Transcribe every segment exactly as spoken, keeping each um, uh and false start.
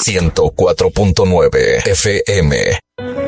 ciento cuatro punto nueve F M.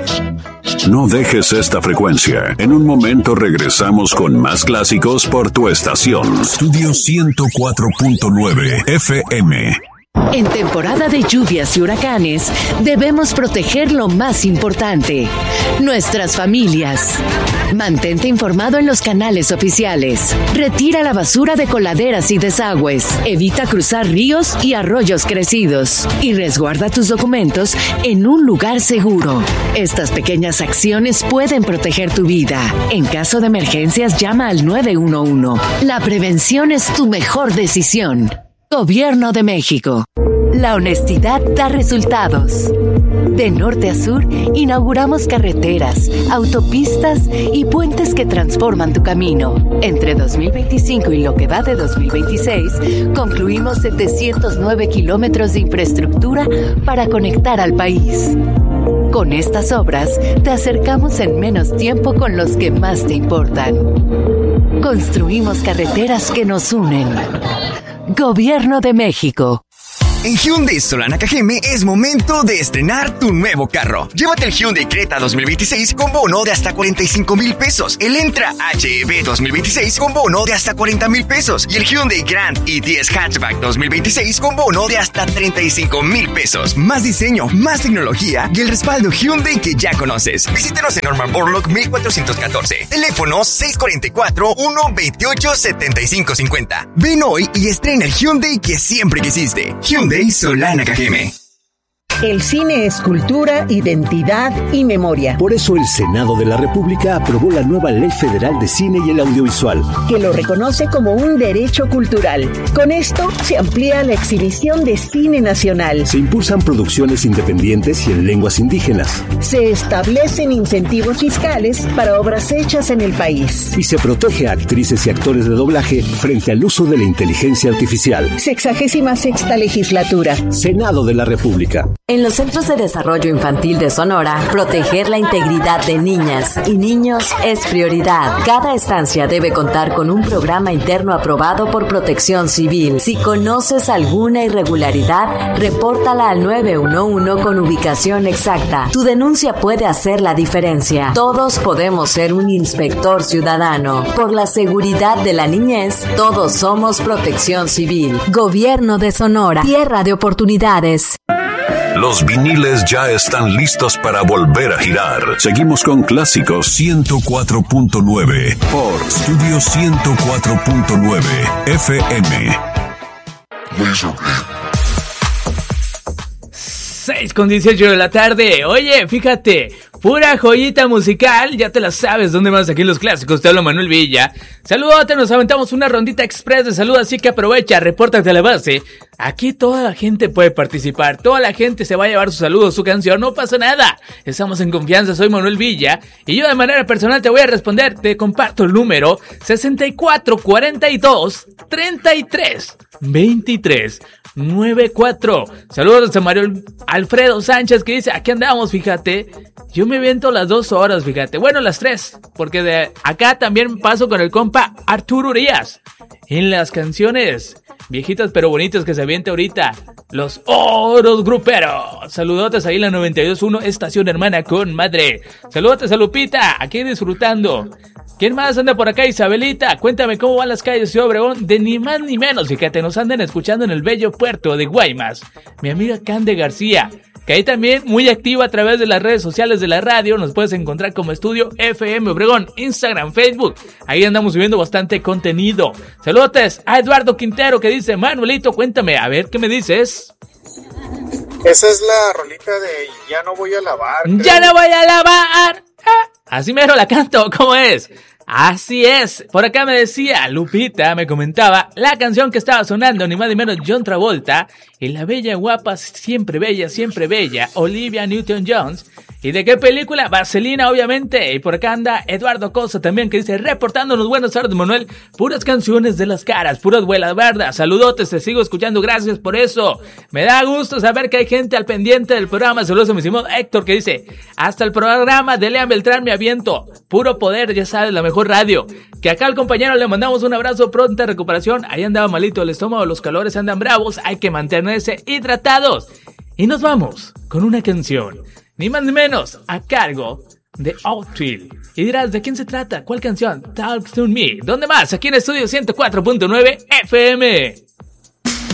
No dejes esta frecuencia. En un momento regresamos con más clásicos por tu estación. Estudio ciento cuatro punto nueve F M. En temporada de lluvias y huracanes, debemos proteger lo más importante, nuestras familias. Mantente informado en los canales oficiales. Retira la basura de coladeras y desagües. Evita cruzar ríos y arroyos crecidos. Y resguarda tus documentos en un lugar seguro. Estas pequeñas acciones pueden proteger tu vida. En caso de emergencias, llama al nueve uno uno. La prevención es tu mejor decisión. Gobierno de México. La honestidad da resultados. De norte a sur, inauguramos carreteras, autopistas y puentes que transforman tu camino. Entre dos mil veinticinco y lo que va de dos mil veintiséis, concluimos setecientos nueve kilómetros de infraestructura para conectar al país. Con estas obras, te acercamos en menos tiempo con los que más te importan. Construimos carreteras que nos unen. Gobierno de México. En Hyundai Solana Cajeme es momento de estrenar tu nuevo carro. Llévate el Hyundai Creta dos mil veintiséis con bono de hasta cuarenta y cinco mil pesos. El Entra H E V dos mil veintiséis con bono de hasta cuarenta mil pesos. Y el Hyundai Grand E T S Hatchback dos mil veintiséis con bono de hasta treinta y cinco mil pesos. Más diseño, más tecnología y el respaldo Hyundai que ya conoces. Visítanos en Norman Borlaug mil cuatrocientos catorce. Teléfono seis cuatro cuatro, uno dos ocho, siete cinco cinco cero. Ven hoy y estrena el Hyundai que siempre quisiste. Hyundai Solana Cajeme. El cine es cultura, identidad y memoria. Por eso el Senado de la República aprobó la nueva Ley Federal de Cine y el Audiovisual, que lo reconoce como un derecho cultural. Con esto se amplía la exhibición de cine nacional. Se impulsan producciones independientes y en lenguas indígenas. Se establecen incentivos fiscales para obras hechas en el país. Y se protege a actrices y actores de doblaje frente al uso de la inteligencia artificial. Sexagésima sexta legislatura. Senado de la República. En los Centros de Desarrollo Infantil de Sonora, proteger la integridad de niñas y niños es prioridad. Cada estancia debe contar con un programa interno aprobado por Protección Civil. Si conoces alguna irregularidad, repórtala al nueve uno uno con ubicación exacta. Tu denuncia puede hacer la diferencia. Todos podemos ser un inspector ciudadano. Por la seguridad de la niñez, todos somos Protección Civil. Gobierno de Sonora. Tierra de oportunidades. Los viniles ya están listos para volver a girar. Seguimos con Clásicos ciento cuatro punto nueve por Estudio ciento cuatro punto nueve F M. seis con dieciocho de la tarde. Oye, fíjate, pura joyita musical, ya te la sabes. ¿Dónde más? Aquí en Los Clásicos, te habla Manuel Villa. Saludote, nos aventamos una rondita express de salud, así que aprovecha, repórtate a la base. Aquí toda la gente puede participar, toda la gente se va a llevar su saludo, su canción, no pasa nada. Estamos en confianza, soy Manuel Villa y yo de manera personal te voy a responder. Te comparto el número sesenta y cuatro, cuarenta y dos, treinta y tres, veintitrés, noventa y cuatro. Saludos a Mario Alfredo Sánchez que dice, aquí andamos, fíjate. Yo me viento las dos horas, fíjate. Bueno, las tres, porque de acá también paso con el compa Arturo Urias. En las canciones viejitas pero bonitas que se avienta ahorita, los oros gruperos. Saludotes ahí en la noventa y dos punto uno, estación hermana con madre. Saludotes a Lupita, aquí disfrutando. ¿Quién más anda por acá? Isabelita, cuéntame cómo van las calles de Ciudad Obregón. De ni más ni menos, fíjate, nos andan escuchando en el bello puerto de Guaymas. Mi amiga Cande García, que ahí también muy activa a través de las redes sociales de la radio. Nos puedes encontrar como Estudio F M Obregón, Instagram, Facebook. Ahí andamos subiendo bastante contenido. Saludos a Eduardo Quintero que dice, Manuelito, cuéntame, a ver, ¿qué me dices? Esa es la rolita de Ya no voy a lavar. Creo. Ya no voy a lavar. Ah, así mero la canto, ¿cómo es? Así es, por acá me decía Lupita, me comentaba la canción que estaba sonando, ni más ni menos John Travolta, y la bella guapa, siempre bella, siempre bella, Olivia Newton-Jones. ¿Y de qué película? Vaselina, obviamente. Y por acá anda Eduardo Cosa también, que dice, reportándonos, buenas tardes, Manuel, puras canciones de las caras, puras vuelas verdes, saludotes, te sigo escuchando, gracias por eso. Me da gusto saber que hay gente al pendiente del programa. Saludos a mi estimado Héctor, que dice, hasta el programa de Lean Beltrán me aviento, puro poder, ya sabes, la mejor radio. Que acá al compañero le mandamos un abrazo, pronta recuperación. Ahí andaba malito el estómago, los calores andan bravos, hay que mantenerse hidratados. Y nos vamos con una canción, ni más ni menos, a cargo de Outfield. Y dirás, ¿de quién se trata? ¿Cuál canción? Talk to Me. ¿Dónde más? Aquí en Estudio ciento cuatro punto nueve F M.